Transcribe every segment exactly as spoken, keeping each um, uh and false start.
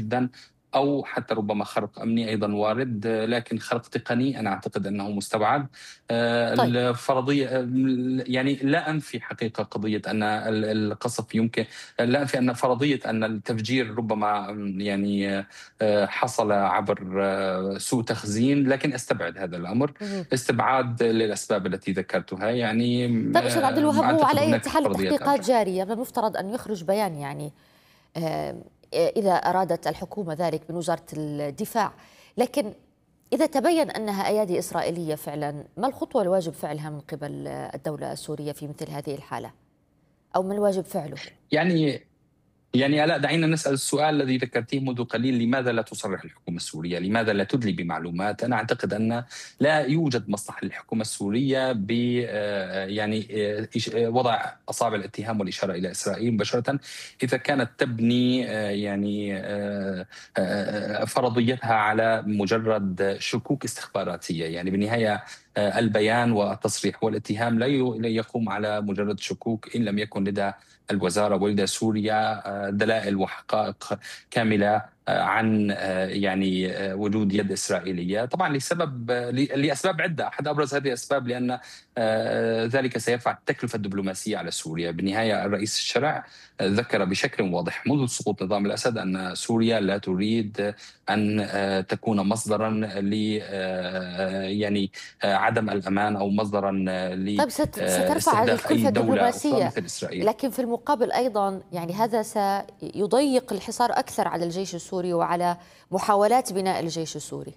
جدا، أو حتى ربما خرق أمني أيضا وارد، لكن خرق تقني أنا أعتقد أنه مستبعد. آه، طيب. الفرضية يعني لا أنفي حقيقة قضية أن ال- القصف يمكن، لا أنفي أن فرضية أن التفجير ربما يعني آه، حصل عبر آه، سوء تخزين، لكن أستبعد هذا الأمر مهم. استبعاد للأسباب التي ذكرتها. يعني طيب أستاذ عبد آه، الوهاب، هو أعتقد على أي هناك حال فرضيات التحقيقات أرجح. جارية، من المفترض أن يخرج بيان يعني آه، إذا أرادت الحكومة ذلك من وزارة الدفاع. لكن إذا تبين أنها أيادي إسرائيلية فعلا، ما الخطوة الواجب فعلها من قبل الدولة السورية في مثل هذه الحالة، أو ما الواجب فعله؟ يعني يعني لا، دعينا نسأل السؤال الذي ذكرتيه منذ قليل: لماذا لا تصرح الحكومة السورية؟ لماذا لا تدلي بمعلومات؟ أنا أعتقد أن لا يوجد مصلحة للحكومة السورية ب آه، يعني آه، إش- آه، وضع أصابع الاتهام والإشارة إلى إسرائيل مباشرة، إذا كانت تبني آه، يعني آه، آه، فرضيتها على مجرد شكوك استخباراتية. يعني بالنهاية آه، البيان والتصريح والاتهام لا ي- لا يقوم على مجرد شكوك إن لم يكن لدى الوزارة ولدى سوريا دلائل وحقائق كاملة عن يعني وجود يد إسرائيلية. طبعا لسبب لأسباب عدة، أحد أبرز هذه الأسباب لأن ذلك سيرفع التكلفة الدبلوماسية على سوريا. بالنهاية الرئيس الشرع ذكر بشكل واضح منذ سقوط نظام الأسد أن سوريا لا تريد أن تكون مصدرا ل يعني عدم الأمان، أو مصدرا طيب ست- سترفع لاستهداف أي الكلفة دولة أخرى الدبلوماسية، مثل إسرائيل. لكن في المقابل أيضا يعني هذا سيضيق الحصار أكثر على الجيش السوري وعلى محاولات بناء الجيش السوري.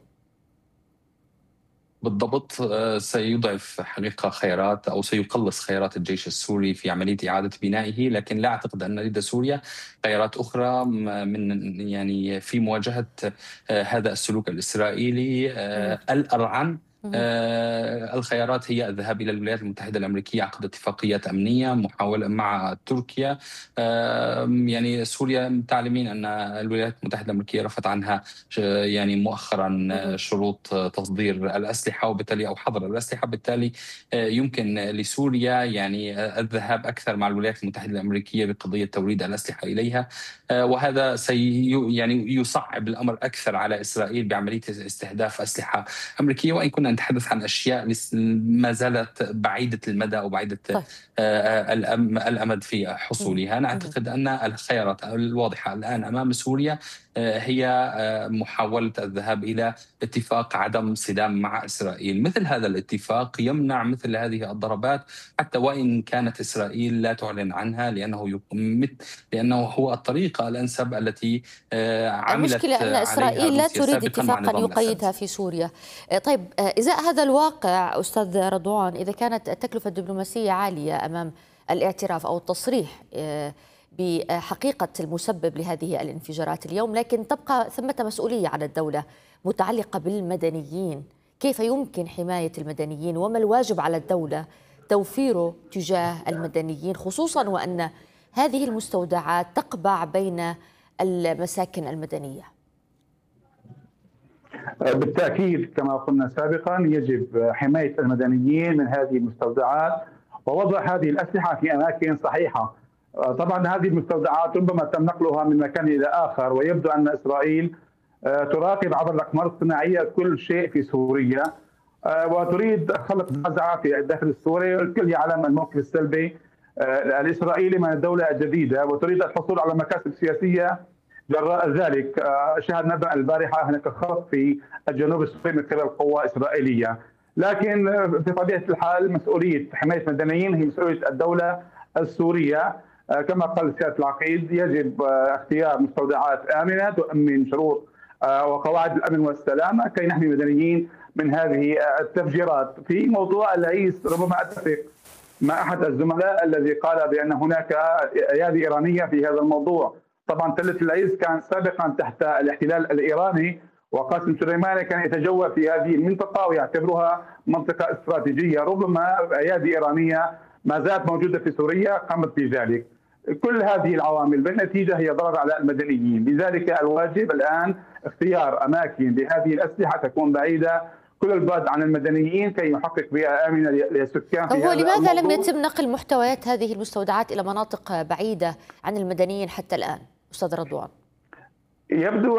بالضبط. آه، سيضعف حقيقة خيارات، أو سيقلص خيارات الجيش السوري في عملية إعادة بنائه، لكن لا أعتقد أن لدى سوريا خيارات أخرى م- من يعني في مواجهة آه، هذا السلوك الإسرائيلي مهم. آه، الأرعن. مهم. آه، الخيارات هي الذهاب إلى الولايات المتحدة الأمريكية، عقد اتفاقيات أمنية، محاولة مع تركيا. آه، يعني سوريا تعلمين أن الولايات المتحدة الأمريكية رفعت عنها ش- يعني مؤخرا مهم. شروط تصدير الأسلحة، وبالتالي أو حظر الأسلحة. بالتالي يمكن لسوريا يعني الذهاب أكثر مع الولايات المتحدة الأمريكية بقضية توريد الأسلحة إليها، وهذا سي يعني يصعب الأمر أكثر على إسرائيل بعملية استهداف أسلحة أمريكية، وإن كنا نتحدث عن أشياء ما زالت بعيدة المدى أو بعيدة طيب. الأمد في مهم. حصولها. أنا مهم. أعتقد أن الخيارات الواضحة الآن أمام سوريا هي محاولة الذهاب إلى اتفاق عدم صدام مع إسرائيل. مثل هذا الاتفاق يمنع مثل هذه الضربات، حتى وإن كانت إسرائيل لا تعلن عنها، لأنه يقوم- لأنه هو الطريقة الأنسب التي آه، المشكلة عملت أن عليها إسرائيل لا روسيا تريد سابقا مع اتفاقا نظام الأسد. يقيدها في سوريا. آه، طيب، آه، إزاء هذا الواقع أستاذ رضوان، إذا كانت التكلفة الدبلوماسية عالية أمام الاعتراف أو التصريح آه، بحقيقة المسبب لهذه الانفجارات اليوم، لكن تبقى ثمة مسؤولية على الدولة متعلقة بالمدنيين، كيف يمكن حماية المدنيين وما الواجب على الدولة توفيره تجاه المدنيين، خصوصا وأن هذه المستودعات تقبع بين المساكن المدنية؟ بالتأكيد كما قلنا سابقا يجب حماية المدنيين من هذه المستودعات ووضع هذه الأسلحة في أماكن صحيحة. طبعا هذه المستودعات ربما تم نقلها من مكان إلى آخر، ويبدو أن إسرائيل تراقب عبر الأقمار الصناعية كل شيء في سوريا وتريد خلق نزعة في الداخل السوري. الكل يعلم الموقف السلبي الإسرائيلي من الدولة الجديدة، وتريد الحصول على مكاسب سياسية جراء ذلك. شاهدنا البارحة هناك خطف في الجنوب السوري من قبل قوى إسرائيلية، لكن في طبيعة الحال مسؤولية حماية المدنيين هي مسؤولية الدولة السورية. كما قال سيادة العقيد يجب اختيار مستودعات آمنة تؤمن شروط وقواعد الأمن والسلامة كي نحمي المدنيين من هذه التفجيرات. في موضوع العيس ربما أتفق مع أحد الزملاء الذي قال بأن هناك أيادي إيرانية في هذا الموضوع. طبعا تلة العيس كان سابقا تحت الاحتلال الإيراني، وقاسم سليماني كان يتجول في هذه المنطقة ويعتبرها منطقة استراتيجية. ربما أيادي إيرانية ما زالت موجودة في سوريا قامت بذلك. كل هذه العوامل بالنتيجة هي ضرر على المدنيين، لذلك الواجب الآن اختيار أماكن لهذه الأسلحة تكون بعيدة كل البعد عن المدنيين كي يحقق بيئة آمنة للسكان في هو هذا لماذا لم الموضوع. يتم نقل محتويات هذه المستودعات إلى مناطق بعيدة عن المدنيين حتى الآن أستاذ رضوان؟ يبدو